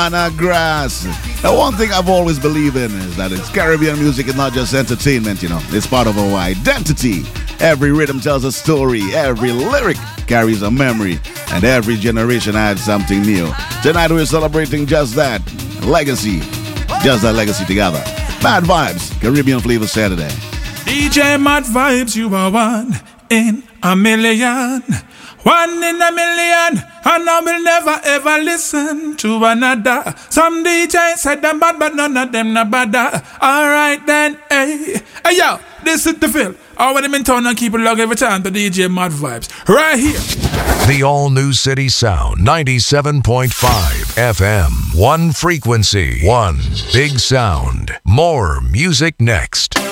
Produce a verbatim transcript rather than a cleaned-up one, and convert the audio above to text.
Anna Grass. The one thing I've always believed in is that it's Caribbean music is not just entertainment, you know. It's part of our identity. Every rhythm tells a story. Every lyric carries a memory. And every generation adds something new. Tonight we're celebrating just that. Legacy. Just that legacy together. Mad Vibes. Caribbean Flavor Saturday. D J Mad Vibes, you are one in a million. One in a million, and I will never ever listen to another. Some D Js said them bad, but none of them not bad. Alright then, hey. Hey yo, this is the feel. I want them in town and keep it log every time to D J Mad Vibes. Right here. The all-new City Sound, ninety-seven point five F M. One frequency, one big sound. More music next.